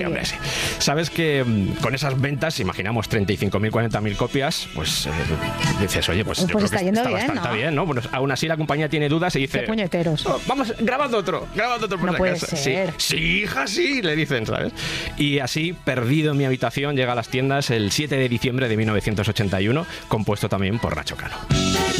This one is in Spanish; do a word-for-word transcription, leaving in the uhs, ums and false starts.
Hombre, sí. Sabes que con esas ventas, imaginamos treinta y cinco mil, cuarenta mil copias, pues eh, dices, oye, pues, pues yo creo está que yendo está bien, bastante ¿no? bien, ¿no? Bueno, aún así la compañía tiene dudas y dice... Qué puñeteros. Oh, vamos, grabad otro, grabad otro por No si puede acaso". ser. Sí, sí, hija, sí, le dicen, ¿sabes? Y así, Perdido en mi habitación, llega a las tiendas el siete de diciembre de mil novecientos ochenta y uno, compuesto también por Nacho Cano.